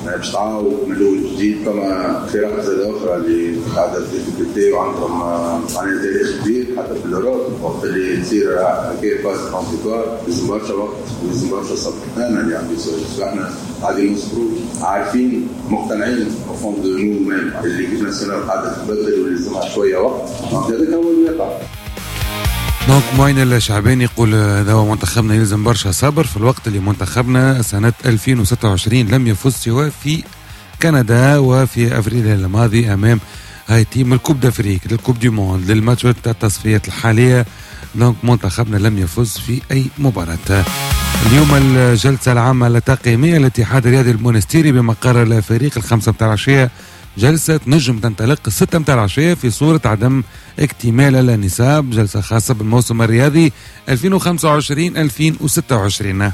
باش تعاود من الاول جديد. كما فرق اخرى اللي قاعده تدير وعندهم معناها تاريخ كبير حتى في الاوروب، وقت اللي تصير كيف باس كونتيكوار لازم برشا وقت ولازم برشا صبر. انا اللي عندي سؤال، احنا قاعدين نصبروا عارفين مقتنعين فون دو نو ميم اللي كيف ناسيونال قاعده تتبدل ولازمها شويه وقت. هذا هو الواقع. دونك معين الشعباني يقول هذا هو منتخبنا يلزم برشا صبر في الوقت اللي منتخبنا سنة 2026 لم يفز سوى في كندا وفي أفريل الماضي أمام هايتي من الكوب دافريك للكوب دي موند للماتشات التصفيات الحالية. دونك منتخبنا لم يفز في أي مباراة. اليوم الجلسة العامة التقييمية الاتحاد الرياضي المونستيري بمقر الفريق الخمسة متاع العشية، جلسة نجم تنطلق الستة متاع العشية في صورة عدم اكتمال النساب، جلسة خاصة بالموسم الرياضي 2025-2026.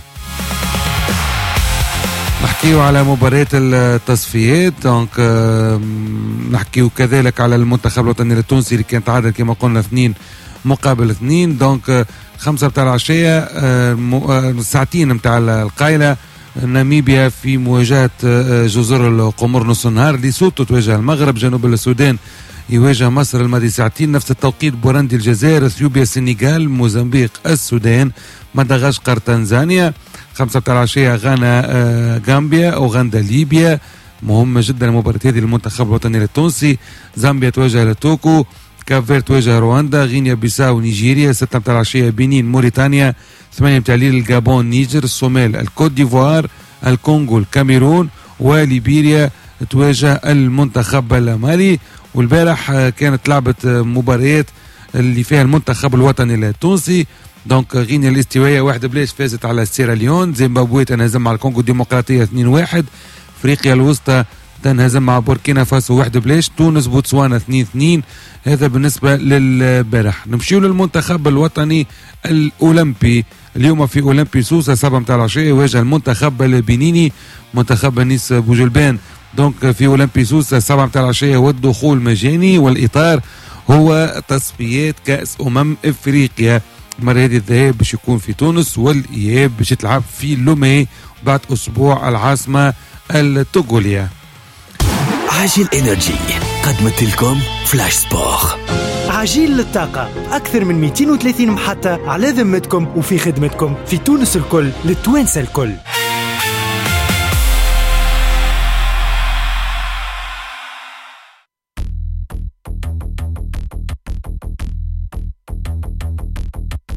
نحكيو على مباريات التصفيات، دونك نحكيو كذلك على المنتخب الوطني التونسي اللي كان تعادل كما قلنا 2-2. دونك 5 متاع العشية ساعتين متاع القايلة ناميبيا في مواجهة جزر القمر نص النهار، ليسوتو تواجه المغرب، جنوب السودان يواجه مصر الماضي ساعتين نفس التوقيت، بوروندي الجزائر، اثيوبيا السنغال، موزمبيق السودان، مدغشقر تنزانيا. 5 متاع العشية غانا غامبيا، أوغندا ليبيا. مهمة جدا المباراة هذه للمنتخب الوطني التونسي. زامبيا تواجه لتوكو، كافير تواجه رواندا، غينيا بيساو نيجيريا. 6 متاع العشية بنين موريتانيا، 8 متاع الليل الجابون نيجر، الصومال الكوت ديفوار، الكونغو الكاميرون، وليبيريا تواجه المنتخب المالي. والبارح كانت لعبة مباريات اللي فيها المنتخب الوطني التونسي. دونك غينيا الاستوائية 1-0 فازت على سيراليون، زيمبابوي تنهزم مع الكونغو الديمقراطية 2-1، افريقيا الوسطى تنهزم مع بوركينا فاسو 1-0، تونس بوتسوانا 2-2. هذا بالنسبة للبارح. نمشيو للمنتخب الوطني الأولمبي. اليوم في أولمبي سوسة 7 متاع العشية يواجه المنتخب البنيني، منتخب نيس بوجلبان. دونك في أولمبي سوسة 7 متاع العشية والدخول مجاني، والإطار هو تصفيات كأس أفريقيا. مرة هذه الذهاب باش يكون في تونس والإياب باش يتلعب في لومي بعد أسبوع العاصمة التوغولية. عاجل إنرجي قدمت لكم فلاش سبور. عجيل للطاقة، أكثر من 230 محطة على ذمتكم وفي خدمتكم في تونس الكل للتوانسة الكل.